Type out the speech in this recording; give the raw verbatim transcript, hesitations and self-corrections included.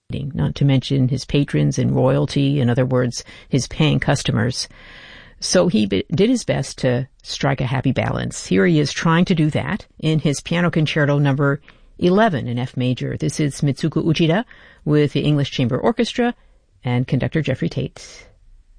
not to mention his patrons and royalty, in other words, his paying customers. So he b- did his best to strike a happy balance. Here he is trying to do that in his Piano Concerto number eleven in F major. This is Mitsuko Uchida with the English Chamber Orchestra and conductor Jeffrey Tate.